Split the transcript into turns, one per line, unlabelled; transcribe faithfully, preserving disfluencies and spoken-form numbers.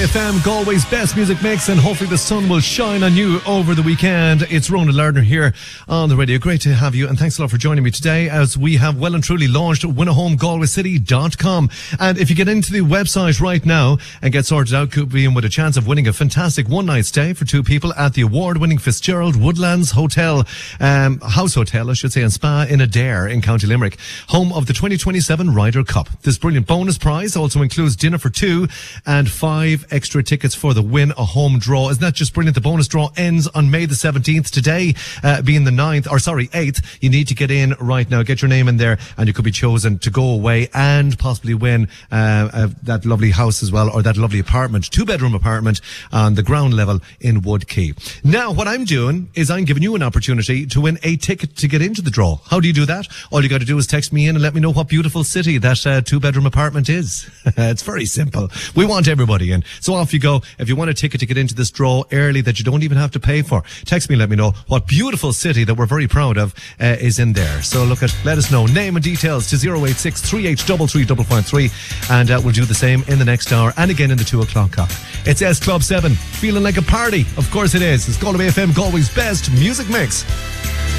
F M, Galway's best music mix, and hopefully the sun will shine on you over the weekend. It's Ronan Lardner here on the radio. Great to have you, and thanks a lot for joining me today as we have well and truly launched win a home galway city dot com. And if you get into the website right now and get sorted out, could be in with a chance of winning a fantastic one-night stay for two people at the award-winning Fitzgerald Woodlands Hotel, um, House Hotel, I should say, and Spa in Adair in County Limerick, home of the twenty twenty-seven Ryder Cup. This brilliant bonus prize also includes dinner for two and five extra tickets for the win a home draw. Isn't that just brilliant? The bonus draw ends on May the seventeenth. Today, uh, being the ninth, or sorry, eighth, you need to get in right now. Get your name in there and you could be chosen to go away and possibly win uh, uh, that lovely house as well, or that lovely apartment, two-bedroom apartment on the ground level in Wood Quay. Now, what I'm doing is I'm giving you an opportunity to win a ticket to get into the draw. How do you do that? All you got to do is text me in and let me know what beautiful city that uh, two-bedroom apartment is. It's very simple. We want everybody in. So off you go. If you want a ticket to get into this draw early that you don't even have to pay for, text me and let me know what beautiful city that we're very proud of uh, is in there. So look at, let us know. Name and details to zero eight six, three eight three three, five five three, and uh, we'll do the same in the next hour and again in the two o'clock hour. It's S Club seven. Feeling like a party? Of course it is. It's Galway F M, Galway's best music mix.